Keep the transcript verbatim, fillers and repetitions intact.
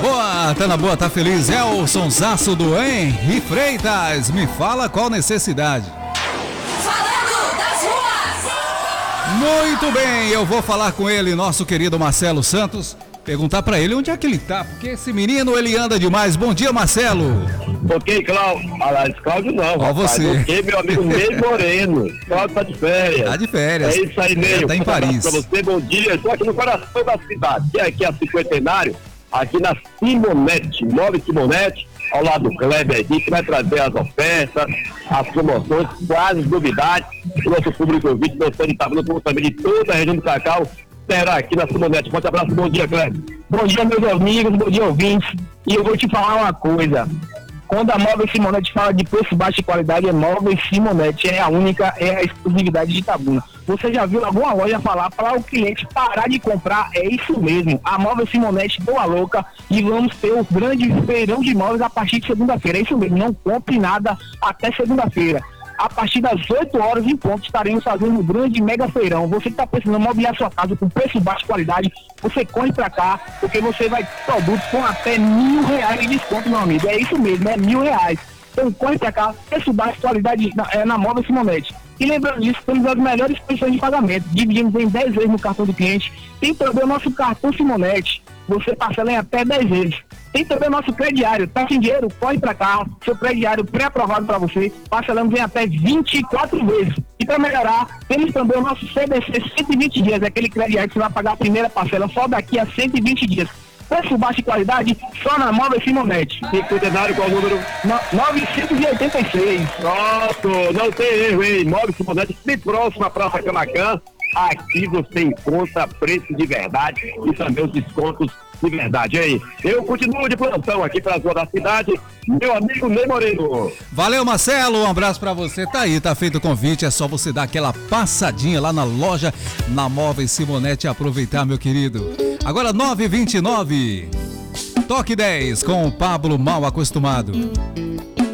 Boa, tá na boa, tá feliz. É o sonsaço do Henri Freitas. Me fala qual necessidade. Falando das ruas. Muito bem, eu vou falar com ele, nosso querido Marcelo Santos. Perguntar pra ele onde é que ele tá, porque esse menino, ele anda demais. Bom dia, Marcelo. Ok, Cláudio. Aliás, Cláudio não, Ó, rapaz. você. Ok, meu amigo Ney Moreno. Cláudio tá de férias. Tá de férias. É isso aí, Ney. É, tá em Um abraço Paris. Pra você, bom dia. Estou aqui no coração da cidade, que é aqui a Cinquentenário, aqui na Simonete, Nova Simonete, ao lado do Kleber aqui, que vai trazer as ofertas, as promoções, quase novidades. O nosso público ouvinte, não só de Itabuna, como também de toda a região do Cacau, será aqui na Simonete. Forte abraço, bom dia, Kleber. Bom dia, meus amigos, bom dia, ouvintes. E eu vou te falar uma coisa. Quando a Móveis Simonete fala de preço baixo e qualidade, é Móveis Simonete. É a única, é a exclusividade de Itabuna. Você já viu alguma loja falar para o cliente parar de comprar? É isso mesmo. A Móveis Simonete deu a louca e vamos ter o grande feirão de móveis a partir de segunda-feira. É isso mesmo, não compre nada até segunda-feira. A partir das oito horas em ponto estaremos fazendo um grande mega feirão. Você que está precisando mobiliar sua casa com preço baixo e qualidade, você corre para cá, porque você vai ter produtos com até mil reais de desconto, meu amigo. É isso mesmo, é mil reais. Então corre para cá, preço baixo e qualidade na, é, na Móveis Simonete. E lembrando disso, temos as melhores condições de pagamento. Dividimos em dez vezes no cartão do cliente. Tem também o nosso cartão Simonete. Você parcela em até dez vezes. Tem também o nosso crediário. Tá sem dinheiro? Corre pra cá. Seu crediário pré-aprovado para você. Parcelamos em até vinte e quatro vezes. E para melhorar, temos também o nosso C D C cento e vinte dias. Aquele crediário que você vai pagar a primeira parcela só daqui a cento e vinte dias. Preço baixo e qualidade só na Móveis Simonete. Cinquentenário, qual o número? No, novecentos e oitenta e seis. Pronto, não tem erro, hein? Móveis Simonete, bem próximo à Praça Camacan. Aqui você encontra preço de verdade e também os descontos de verdade, hein? Eu continuo de plantão aqui para a zona da cidade, meu amigo Ney Moreno. Valeu, Marcelo, um abraço pra você. Tá aí, tá feito o convite, é só você dar aquela passadinha lá na loja, na Móveis Simonete e aproveitar, meu querido. Agora nove e vinte e nove, Toque dez com o Pablo Mal Acostumado.